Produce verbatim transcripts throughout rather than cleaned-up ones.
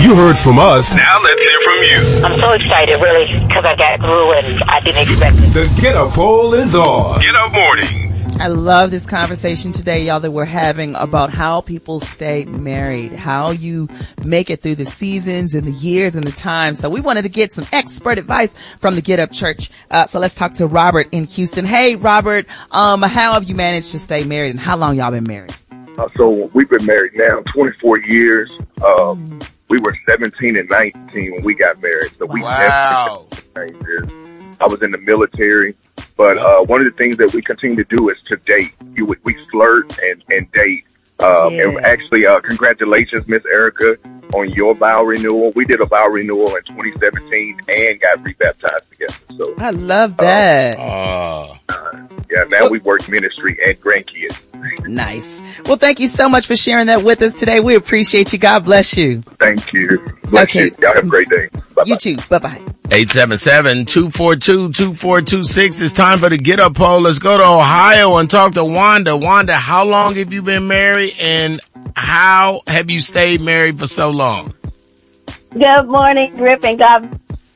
You heard from us. Now let's hear from you. I'm so excited, really, because I got through and I didn't expect it. The Get Up poll is on. Get Up Morning. I love this conversation today, y'all, that we're having about how people stay married, how you make it through the seasons and the years and the times. So we wanted to get some expert advice from the Get Up Church. Uh, so let's talk to Robert in Houston. Hey, Robert, um, how have you managed to stay married and how long y'all been married? Uh, so we've been married now twenty-four years. Uh, mm. We were seventeen and nineteen when we got married. So we wow. never changes. I was in the military. But uh, one of the things that we continue to do is to date. You, we flirt and, and date. Um, yeah. And actually, uh, congratulations, Miss Erica, on your vow renewal. We did a vow renewal in twenty seventeen and got rebaptized together. So I love that. Uh, uh, yeah, now we work ministry and grandkids. Nice. Well, thank you so much for sharing that with us today. We appreciate you. God bless you. Thank you. Bless okay. you. Y'all have a great day. Bye-bye. You too. Bye-bye. eight seven seven, two four two, two four two six. It's time for the Get Up poll. Let's go to Ohio and talk to Wanda. Wanda, how long have you been married and how have you stayed married for so long? Good morning, Griff and God.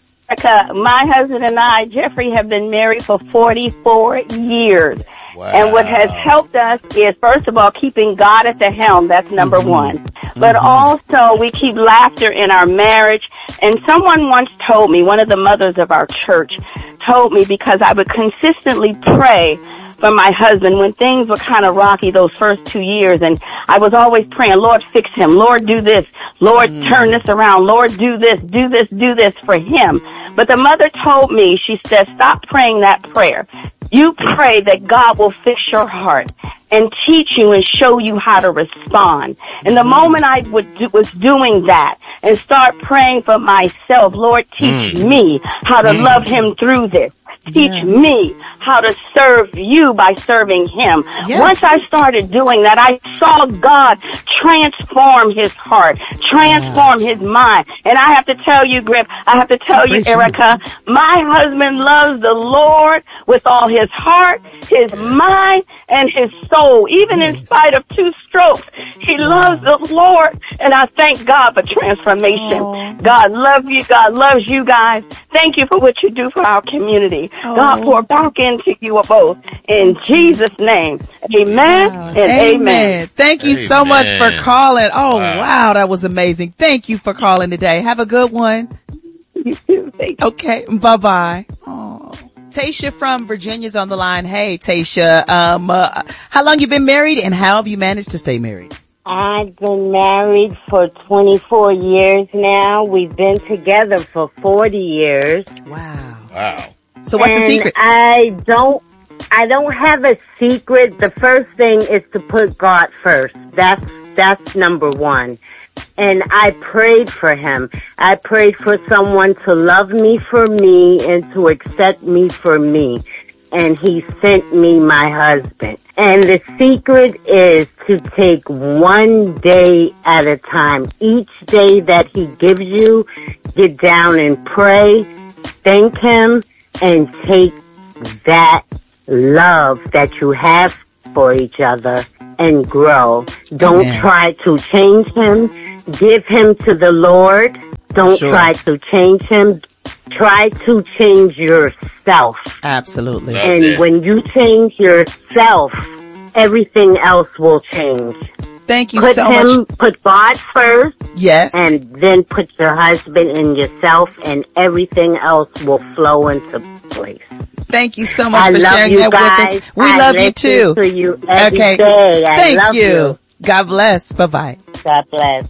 My husband and I, Jeffrey, have been married for forty-four years. Wow. And what has helped us is, first of all, keeping God at the helm. That's number mm-hmm. one. Mm-hmm. But also, we keep laughter in our marriage. And someone once told me, one of the mothers of our church told me, because I would consistently pray for my husband when things were kind of rocky those first two years. And I was always praying, Lord, fix him. Lord, do this. Lord, mm. turn this around. Lord, do this, do this, do this for him. But the mother told me, she said, stop praying that prayer. You pray that God will fix your heart and teach you and show you how to respond. And the mm. moment I would do, was doing that and start praying for myself, Lord, teach mm. me how to mm. love him through this. Teach yeah. me how to serve you by serving him. Yes. Once I started doing that, I saw God transform his heart, transform yeah. his mind. And I have to tell you, Griff, I have to tell you, Erica, my husband loves the Lord with all his heart, his mind, and his soul. Even in spite of two strokes, he loves the Lord. And I thank God for transformation. Oh. God loves you. God loves you guys. Thank you for what you do for our community. Oh. God pour back into you both. In Jesus' name. Amen wow. and amen. amen. Thank you amen. so much for calling. Oh, wow. wow. That was amazing. Thank you for calling today. Have a good one. You too. Thank you. Okay. Bye-bye. Oh. Tasha from Virginia's on the line. Hey, Tasha. Um, uh, how long you been married and how have you managed to stay married? I've been married for twenty-four years now. We've been together for forty years. Wow. Wow. So what's and the secret? I don't, I don't have a secret. The first thing is to put God first. That's, that's number one. And I prayed for him. I prayed for someone to love me for me and to accept me for me. And he sent me my husband. And the secret is to take one day at a time. Each day that he gives you, get down and pray, thank him, and take that love that you have for each other and grow. Don't Amen. try to change him. Give him to the Lord. Don't sure. try to change him. Try to change yourself. Absolutely. And yeah. when you change yourself, everything else will change. Thank you put so him, much. Put God first. Yes. And then put your husband and yourself, and everything else will flow into place. Thank you so much I for sharing you that guys. with us. We I love you too. To you every okay. day. I Thank love you. you. God bless. Bye-bye. God bless.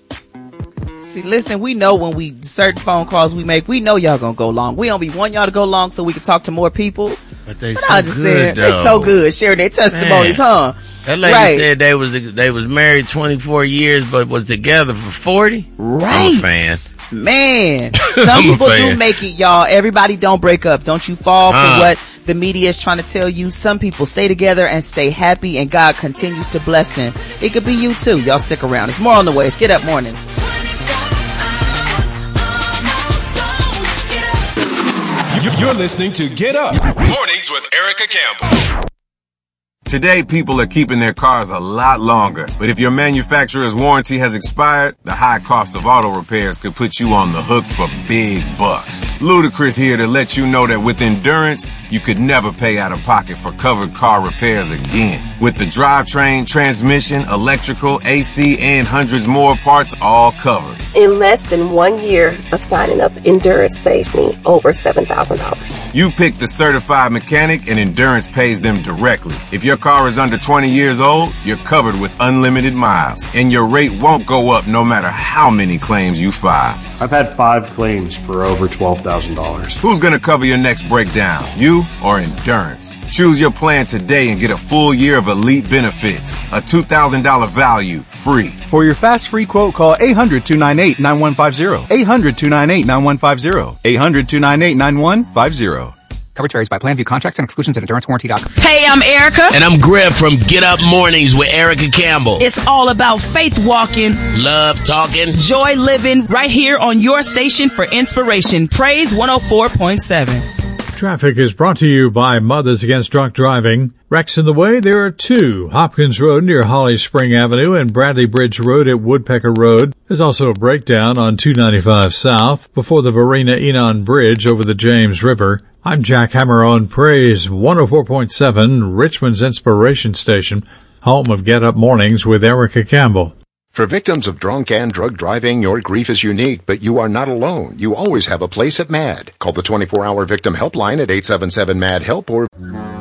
See, listen, we know when we, certain phone calls we make, we know y'all gonna go long. We only want y'all to go long so we can talk to more people. But they but so good, though. They so good, sharing their testimonies, Man. huh? That lady right. said they was, they was married twenty-four years, but was together for forty? Right. I'm a fan. Man. Some people do make it, y'all. Everybody don't break up. Don't you fall huh. for what the media is trying to tell you. Some people stay together and stay happy, and God continues to bless them. It could be you too. Y'all stick around. It's more on the way. It's Get Up Mornings. You're listening to Get Up Mornings with Erica Campbell. Today, people are keeping their cars a lot longer. But if your manufacturer's warranty has expired, the high cost of auto repairs could put you on the hook for big bucks. Ludacris here to let you know that with Endurance, you could never pay out of pocket for covered car repairs again. With the drivetrain, transmission, electrical, A C, and hundreds more parts all covered. In less than one year of signing up, Endurance saved me over seven thousand dollars. You pick the certified mechanic and Endurance pays them directly. If your car is under twenty years old, you're covered with unlimited miles. And your rate won't go up no matter how many claims you file. I've had five claims for over twelve thousand dollars. Who's going to cover your next breakdown? You or Endurance? Choose your plan today and get a full year of elite benefits. A two thousand dollars value, free. For your fast free quote, call eight hundred, two nine eight, nine one five zero. eight hundred, two nine eight, nine one five zero. eight hundred, two nine eight, nine one five zero. Coverage varies by plan. View contracts and exclusions at endurance warranty dot com. Hey, I'm Erica. And I'm Griff from Get Up Mornings with Erica Campbell. It's all about faith walking, love talking, joy living, right here on your station for inspiration. Praise one oh four point seven. Traffic is brought to you by Mothers Against Drunk Driving. Wrecks in the way, there are two. Hopkins Road near Holly Spring Avenue and Bradley Bridge Road at Woodpecker Road. There's also a breakdown on two ninety-five South before the Varina Enon Bridge over the James River. I'm Jack Hammer on Praise one oh four point seven, Richmond's Inspiration Station, home of Get Up Mornings with Erica Campbell. For victims of drunk and drug driving, your grief is unique, but you are not alone. You always have a place at MAD. Call the twenty-four hour victim helpline at eight seven seven M A D HELP or...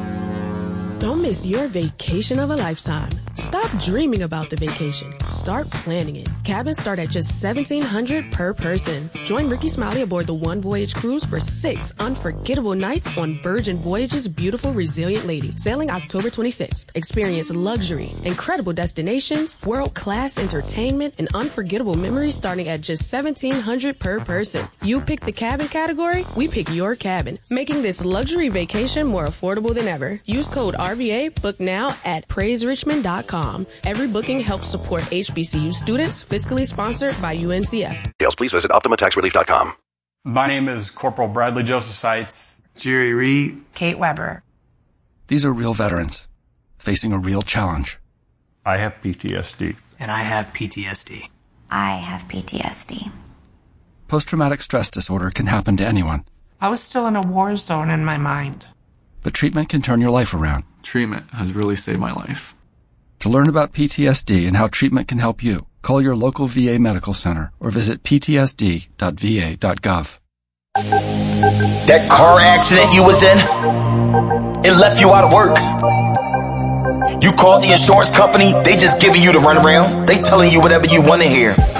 Don't miss your vacation of a lifetime. Stop dreaming about the vacation. Start planning it. Cabins start at just seventeen hundred dollars per person. Join Ricky Smiley aboard the One Voyage Cruise for six unforgettable nights on Virgin Voyage's beautiful Resilient Lady, sailing October twenty-sixth. Experience luxury, incredible destinations, world-class entertainment, and unforgettable memories starting at just seventeen hundred dollars per person. You pick the cabin category, we pick your cabin, making this luxury vacation more affordable than ever. Use code R V A, book now at praise richmond dot com. Every booking helps support H B C U students, fiscally sponsored by U N C F. Details, please visit optima tax relief dot com. My name is Corporal Bradley Joseph Seitz. Jerry Reed. Kate Weber. These are real veterans facing a real challenge. I have P T S D. And I have P T S D. I have P T S D. Post-traumatic stress disorder can happen to anyone. I was still in a war zone in my mind. But treatment can turn your life around. Treatment has really saved my life. To learn about P T S D and how treatment can help you, call your local V A medical center or visit p t s d dot v a dot gov. That car accident you was in, it left you out of work. You called the insurance company, they just giving you the runaround. They telling you whatever you want to hear.